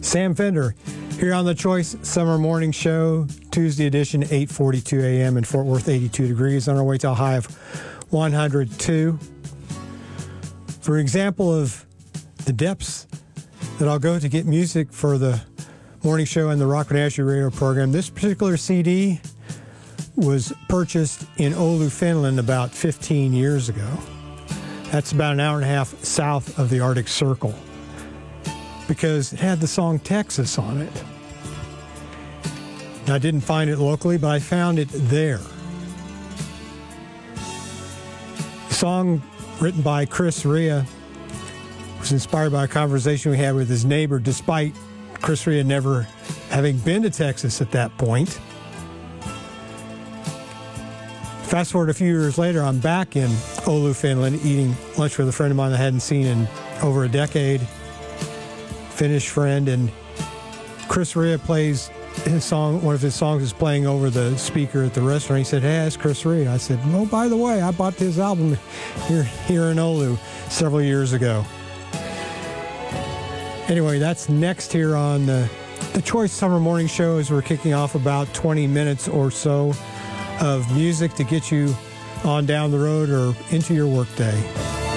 Sam Fender here on the Choice Summer Morning Show, Tuesday edition, 8:42 a.m. in Fort Worth, 82 degrees, on our way to a high of 102. For example of the depths that I'll go to get music for the morning show and the Rock Nashville radio program, this particular CD was purchased in Oulu, Finland about 15 years ago. That's about an hour and a half south of the Arctic Circle, because it had the song Texas on it. I didn't find it locally, but I found it there. The song, written by Chris Rea, was inspired by a conversation we had with his neighbor, despite Chris Rea never having been to Texas at that point. Fast forward a few years later, I'm back in Oulu, Finland, eating lunch with a friend of mine I hadn't seen in over a decade, Finnish friend, and Chris Rea plays his song. One of his songs is playing over the speaker at the restaurant. He said, "Hey, it's Chris Rea." I said, "Oh, by the way, I bought his album here in Oulu several years ago." Anyway, that's next here on the Choice Summer Morning Show, as we're kicking off about 20 minutes or so of music to get you on down the road or into your workday.